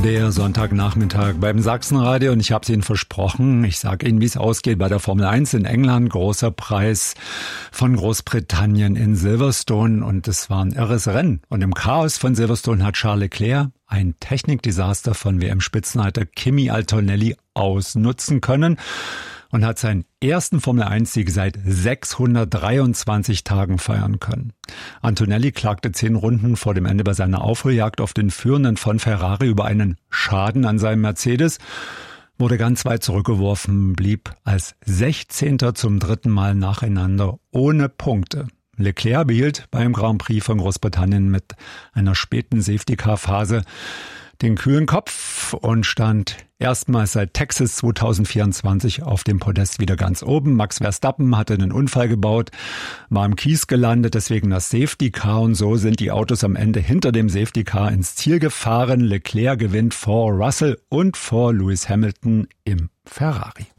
Der Sonntagnachmittag beim Sachsenradio und ich habe es Ihnen versprochen. Ich sage Ihnen, wie es ausgeht bei der Formel 1 in England. Großer Preis von Großbritannien in Silverstone und es war ein irres Rennen. Und im Chaos von Silverstone hat Charles Leclerc ein Technikdesaster von WM-Spitzenreiter Kimi Antonelli ausnutzen können und hat seinen ersten Formel-1-Sieg seit 623 Tagen feiern können. Antonelli klagte 10 Runden vor dem Ende bei seiner Aufholjagd auf den Führenden von Ferrari über einen Schaden an seinem Mercedes, wurde ganz weit zurückgeworfen, blieb als 16. zum 3. Mal nacheinander ohne Punkte. Leclerc behielt beim Grand Prix von Großbritannien mit einer späten Safety-Car-Phase den kühlen Kopf und stand erstmals seit Texas 2024 auf dem Podest wieder ganz oben. Max Verstappen hatte einen Unfall gebaut, war im Kies gelandet, deswegen das Safety Car und so sind die Autos am Ende hinter dem Safety Car ins Ziel gefahren. Leclerc gewinnt vor Russell und vor Lewis Hamilton im Ferrari.